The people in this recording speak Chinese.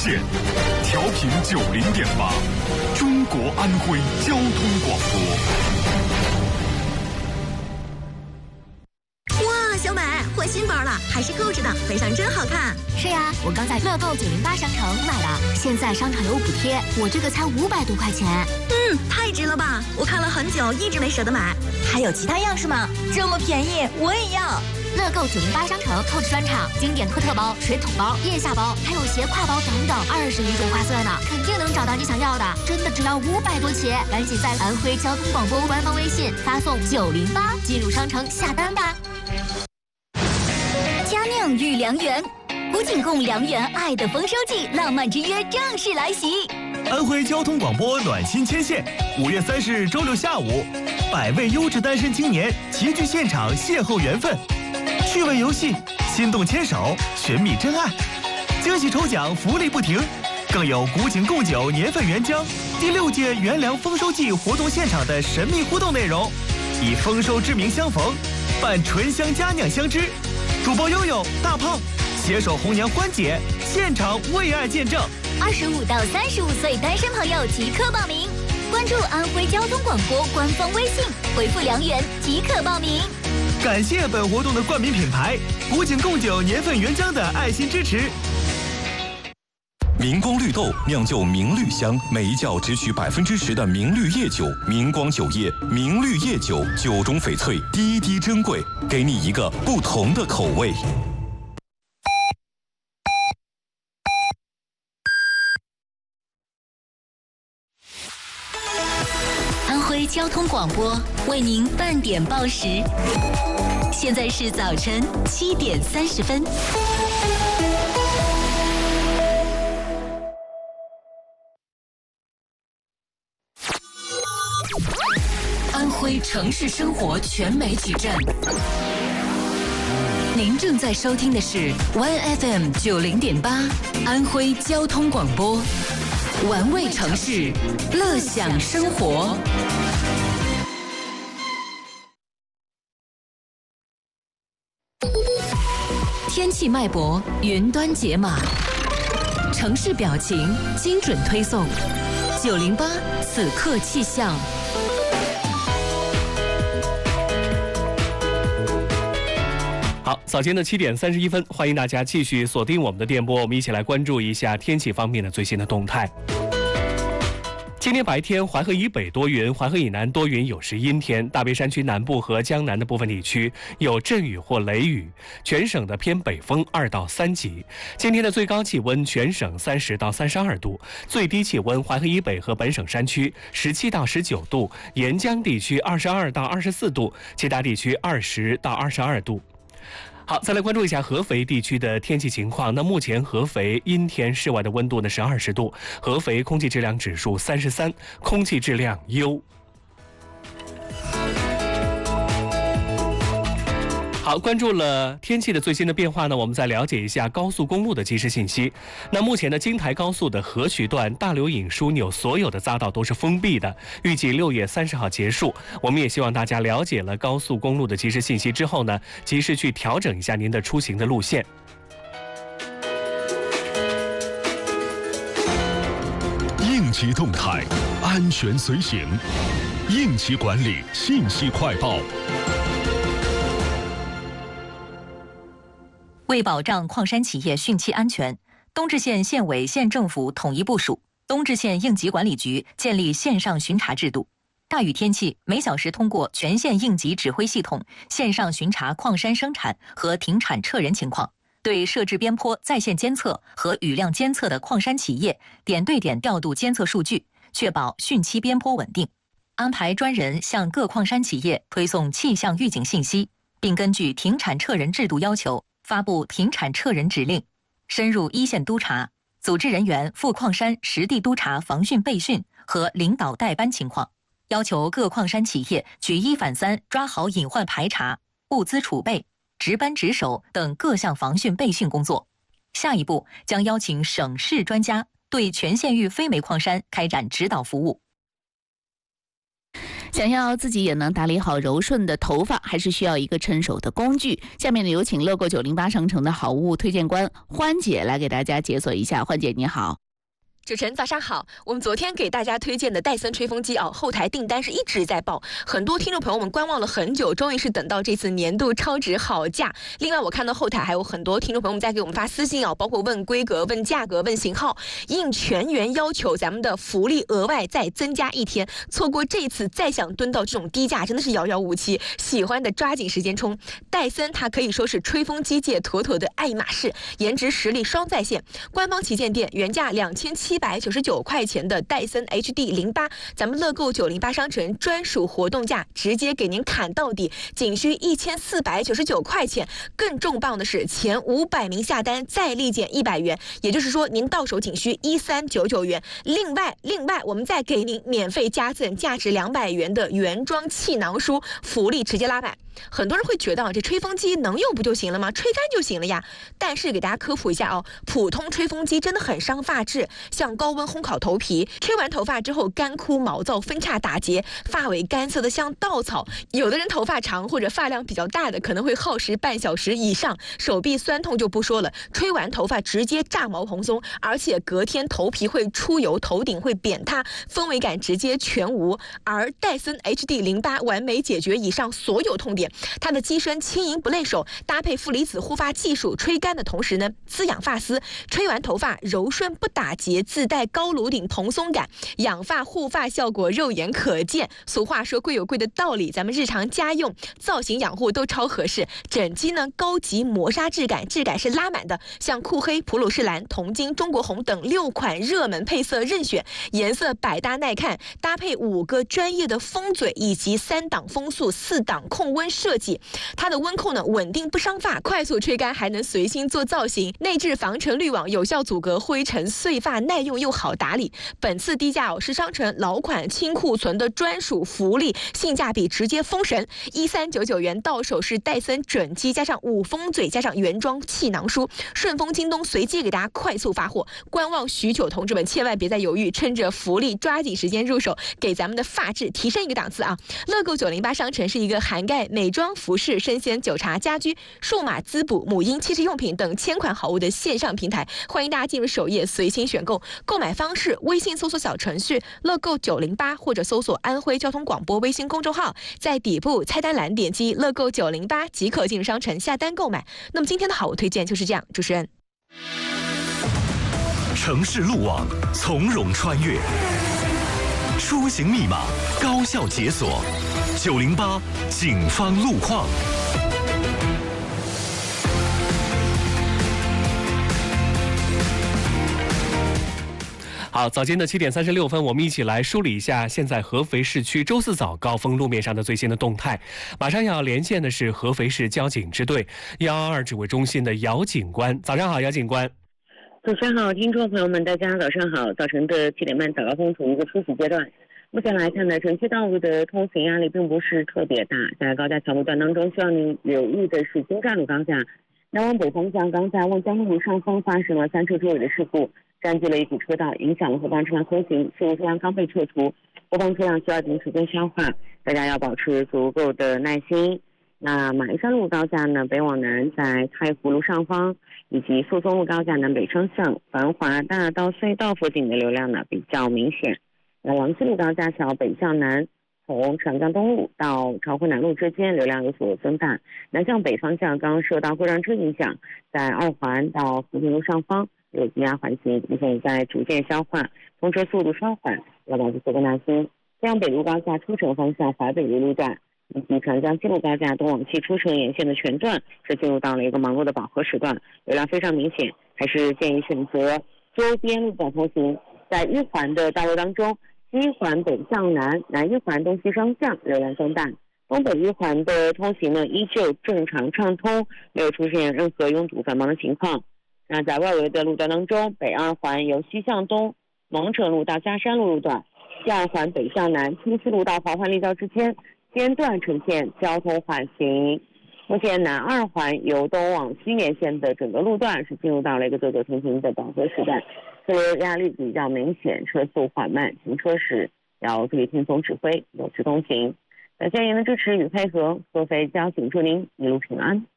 线，调频90.8，中国安徽交通广播。 哇，小美换新包了，还是购置的，背上真好看。 是呀，我刚在乐购908商城买的，现在商场有补贴，我这个才500多块钱。 太值了吧！我看了很久，一直没舍得买。 还有其他样式吗？这么便宜，我也要。 乐购908商城购置专场，经典托特包、水桶包、腋下包，还有斜挎包等等，21种花色呢，肯定能找到你想要的。真的只要500多起，赶紧在安徽交通广播官方微信发送908进入商城下单吧。 佳酿与良缘，古井贡良缘爱的丰收季，浪漫之约正式来袭。 安徽交通广播暖心牵线，5月30日周六下午，100位优质单身青年齐聚现场邂逅缘分，趣味游戏，心动牵手，寻觅真爱，惊喜抽奖，福利不停，更有古井贡酒年份原浆第6届元粮丰收季活动现场的神秘互动内容，以丰收之名相逢，伴醇香佳酿相知，主播悠悠、大胖携手红娘欢姐，现场为爱见证。 25到35岁单身朋友即刻报名，关注安徽交通广播官方微信，回复良缘即可报名。 感谢本活动的冠名品牌古井贡酒年份原浆的爱心支持。 明光绿豆酿就明绿香，每一窖只取10%的明绿叶酒。明光酒业明绿叶酒，酒中翡翠，滴滴珍贵，给你一个不同的口味。 安徽交通广播为您半点报时，现在是早晨7点30分。 安徽城市生活全媒体站，您正在收听的是 YFM 90.8安徽交通广播，玩味城市，乐享生活。天气脉搏，云端解码，城市表情，精准推送。908此刻气象。 好，早间的7点31分，欢迎大家继续锁定我们的电波，我们一起来关注一下天气方面的最新的动态。今天白天，淮河以北多云，淮河以南多云有时阴天，大别山区南部和江南的部分地区有阵雨或雷雨，全省的偏北风2到3级。今天的最高气温全省30到32度，最低气温淮河以北和本省山区17到19度，沿江地区22到24度，其他地区20到22度。好，再来关注一下合肥地区的天气情况。那目前合肥阴天，室外的温度呢是20度，合肥空气质量指数33，空气质量优。好，关注了天气的最新的变化呢，我们再了解一下高速公路的即时信息。那目前呢，京台高速的河渠段大流引枢纽所有的匝道都是封闭的，预计6月30号结束。我们也希望大家了解了高速公路的即时信息之后呢，及时去调整一下您的出行的路线。 应急动态，安全随行，应急管理信息快报。 为保障矿山企业汛期安全，东至县县委县政府统一部署，东至县应急管理局建立线上巡查制度。大雨天气，每小时通过全县应急指挥系统线上巡查矿山生产和停产撤人情况，对设置边坡在线监测和雨量监测的矿山企业点对点调度监测数据，确保汛期边坡稳定。安排专人向各矿山企业推送气象预警信息，并根据停产撤人制度要求发布停产撤人指令，深入一线督查，组织人员赴矿山实地督查防汛备汛和领导带班情况，要求各矿山企业举1反3，抓好隐患排查、物资储备、值班值守等各项防汛备汛工作。下一步将邀请省市专家对全县域非煤矿山开展指导服务。 想要自己也能打理好柔顺的头发，还是需要一个趁手的工具。下面呢，有请乐购908商城的好物推荐官欢姐来给大家解锁一下。欢姐你好。 主持人早上好，我们昨天给大家推荐的戴森吹风机后台订单是一直在爆，很多听众朋友们观望了很久，终于是等到这次年度超值好价。另外我看到后台还有很多听众朋友们在给我们发私信包括问规格、问价格、问型号，应全员要求咱们的福利额外再增加1天，错过这次再想蹲到这种低价真的是遥遥无期，喜欢的抓紧时间冲。戴森它可以说是吹风机界妥妥的爱马仕，颜值实力双在线，官方旗舰店原价2799块钱的戴森 HD08， 咱们乐购908商城专属活动价直接给您砍到底，仅需1499块钱。更重磅的是，前500名下单再立减100元，也就是说您到手仅需1399元。另外我们再给您免费加赠价值200元的原装气囊书，福利直接拉满。很多人会觉得这吹风机能用不就行了吗？吹干就行了呀。但是给大家科普一下普通吹风机真的很伤发质，像高温烘烤头皮，吹完头发之后干枯毛躁分叉打结，发尾干涩的像稻草。有的人头发长或者发量比较大的，可能会耗时半小时以上，手臂酸痛就不说了，吹完头发直接炸毛蓬松，而且隔天头皮会出油，头顶会扁塌，氛围感直接全无。而戴森 HD08 完美解决以上所有痛点，它的机身轻盈不累手，搭配负离子护发技术，吹干的同时呢，滋养发丝，吹完头发柔顺不打结，自带高颅顶蓬松感，养发护发效果肉眼可见。俗话说贵有贵的道理，咱们日常家用造型养护都超合适。整机呢高级磨砂质感是拉满的，像酷黑、普鲁士蓝、铜金、中国红等6款热门配色任选，颜色百搭耐看，搭配5个专业的风嘴以及3档风速、4档控温设计，它的温控呢稳定不伤发，快速吹干，还能随心做造型。内置防尘滤网，有效阻隔灰尘碎发，耐用又好打理。本次低价是商城老款清库存的专属福利，性价比直接封神，1399元到手是戴森整机加上5风嘴加上原装气囊书，顺丰、京东随机给大家快速发货。观望许久，同志们千万别再犹豫，趁着福利抓紧时间入手，给咱们的发质提升一个档次啊！乐购908商城是一个涵盖美妆、服饰、生鲜、酒茶、家居、数码滋补、母婴、汽车用品等1000款好物的线上平台，欢迎大家进入首页随心选购。购买方式：微信搜索小程序乐购908，或者搜索安徽交通广播微信公众号，在底部菜单栏点击乐购908即可进入商城下单购买。那么今天的好物推荐就是这样，主持人。 城市路网从容穿越，出行密码高效解锁，908警方路况。 好，早间的7点36分，我们一起来梳理一下现在合肥市区周四早高峰路面上的最新的动态。马上要连线的是合肥市交警支队122指挥中心的姚警官。早上好，姚警官。 早上好，听众朋友们，大家早上好。早晨的7点半，早高峰处于一个初级阶段。目前来看呢，城区道路的通行压力并不是特别大。在高架桥路段当中，需要您留意的是京站路高架南往北方向，刚在望江路上方发生了3车追尾的事故，占据了一组车道，影响了后方车辆通行。事故车辆刚被撤除，后方车辆需要一定时间消化，大家要保持足够的耐心。那马鞍山路高架呢，北往南在太湖路上方以及诉讼路高架南北双向繁华大道隧道附近的流量呢比较明显。那王溪路高架桥北向南，从长江东路到朝滉南路之间流量有所增大。南向北方向刚受到过山车影响，在2环到福田路上方有积压环形，目前在逐渐消化，通车速度稍缓，要保持足够耐心。向北路高架出城方向淮北路段以及长江西路高架东往西出城沿线的全段是进入到了一个忙碌的饱和时段，流量非常明显，还是建议选择周边路段通行。在1环的道路当中，西环北向南，南1环东西双向流量增大，东北1环的通行呢依旧正常畅通，没有出现任何拥堵繁忙的情况。那在外围的路段当中，北2环由西向东蒙城路到嘉山路路段，西2环北向南清溪路到华环立交之间间段呈现交通缓行。目前南2环由东往西沿线的整个路段是进入到了一个通行的饱和时段，车流压力比较明显，车速缓慢，行车时要注意听从指挥，有序通行。感谢您的支持与配合，合肥交警祝您一路平安。